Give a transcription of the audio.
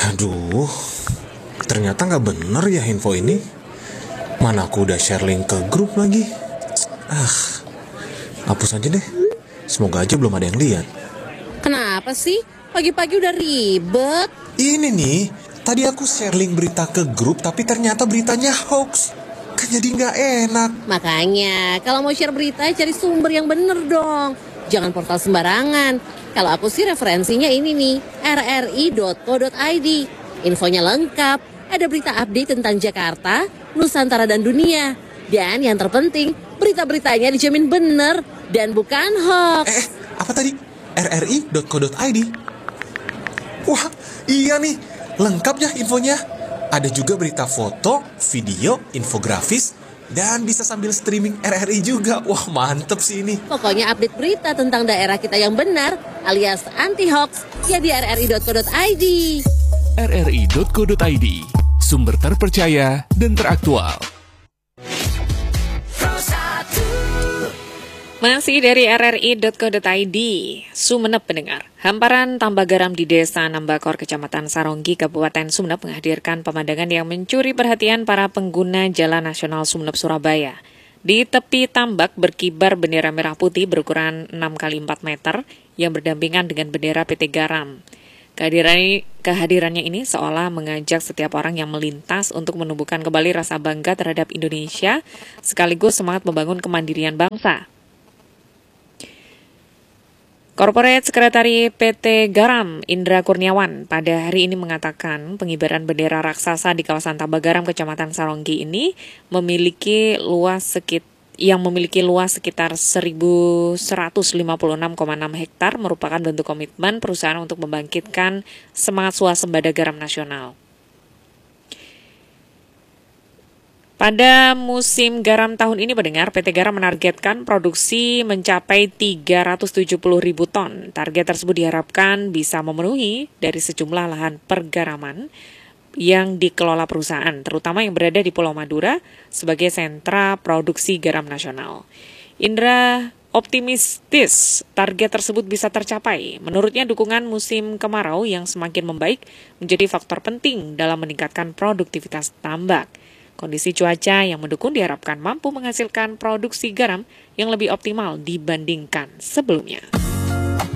Aduh, ternyata nggak bener ya info ini. Mana aku udah share link ke grup lagi. Hapus aja deh. Semoga aja belum ada yang lihat. Kenapa sih? Pagi-pagi udah ribet. Ini nih, tadi aku share link berita ke grup tapi ternyata beritanya hoax. Kan jadi nggak enak. Makanya, kalau mau share berita, cari sumber yang bener dong. Jangan portal sembarangan. Kalau aku sih referensinya ini nih, rri.co.id. Infonya lengkap, ada berita update tentang Jakarta, Nusantara dan dunia. Dan yang terpenting, berita-beritanya dijamin bener dan bukan hoax. Apa tadi? rri.co.id? Wah, iya nih, lengkap ya infonya. Ada juga berita foto, video, infografis, dan bisa sambil streaming RRI juga. Wah, mantep sih ini. Pokoknya update berita tentang daerah kita yang benar, alias anti-hoax, ya di rri.co.id. rri.co.id, sumber terpercaya dan teraktual. Masih dari rri.co.id, Sumeneb pendengar. Hamparan tambak garam di Desa Nambakor, Kecamatan Saronggi, Kabupaten Sumeneb menghadirkan pemandangan yang mencuri perhatian para pengguna Jalan Nasional Sumeneb, Surabaya. Di tepi tambak berkibar bendera merah putih berukuran 6x4 meter yang berdampingan dengan bendera PT Garam. Kehadirannya ini seolah mengajak setiap orang yang melintas untuk menumbuhkan kembali rasa bangga terhadap Indonesia, sekaligus semangat membangun kemandirian bangsa. Korporat Sekretari PT Garam, Indra Kurniawan, pada hari ini mengatakan pengibaran bendera raksasa di kawasan Tambak Garam, Kecamatan Saronggi ini memiliki luas sekitar 1.156,6 hektar merupakan bentuk komitmen perusahaan untuk membangkitkan semangat swasembada garam nasional. Pada musim garam tahun ini pendengar, PT Garam menargetkan produksi mencapai 370.000 ton. Target tersebut diharapkan bisa memenuhi dari sejumlah lahan pergaraman yang dikelola perusahaan, terutama yang berada di Pulau Madura sebagai sentra produksi garam nasional. Indra optimistis target tersebut bisa tercapai. Menurutnya dukungan musim kemarau yang semakin membaik menjadi faktor penting dalam meningkatkan produktivitas tambak. Kondisi cuaca yang mendukung diharapkan mampu menghasilkan produksi garam yang lebih optimal dibandingkan sebelumnya.